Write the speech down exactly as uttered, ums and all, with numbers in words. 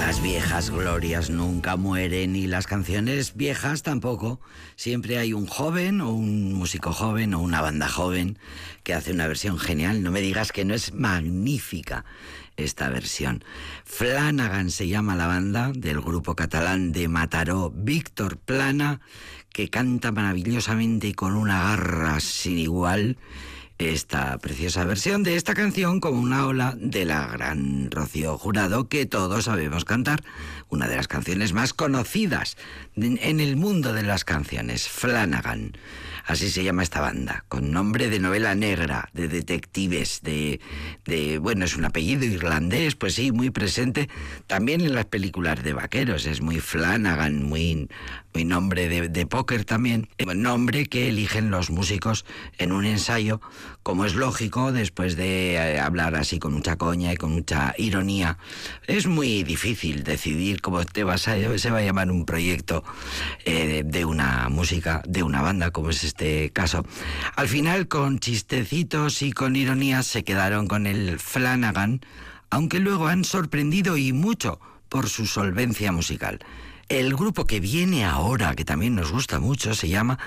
Las viejas glorias nunca mueren y las canciones viejas tampoco. Siempre hay un joven o un músico joven o una banda joven que hace una versión genial. No me digas que no es magnífica esta versión. Flanagan se llama la banda del grupo catalán de Mataró, Víctor Plana, que canta maravillosamente y con una garra sin igual esta preciosa versión de esta canción, como una ola de la gran Rocío Jurado, que todos sabemos cantar, una de las canciones más conocidas en el mundo de las canciones, Flanagan. Así se llama esta banda, con nombre de novela negra, de detectives, de, de bueno, es un apellido irlandés, pues sí, muy presente también en las películas de vaqueros. Es muy Flanagan, muy, muy nombre de, de póker también, nombre que eligen los músicos en un ensayo, como es lógico, después de eh, hablar así con mucha coña y con mucha ironía. Es muy difícil decidir cómo te vas a, se va a llamar un proyecto eh, de una música, de una banda, como es este caso. Al final, con chistecitos y con ironías, se quedaron con el Flanagan, aunque luego han sorprendido y mucho por su solvencia musical. El grupo que viene ahora, que también nos gusta mucho, se llama